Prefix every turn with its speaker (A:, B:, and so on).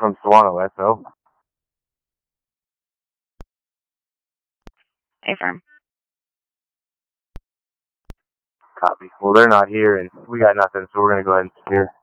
A: from Solano, SO.
B: Affirm.
A: Copy. Well, they're not here, and we got nothing, so we're going to go ahead and secure.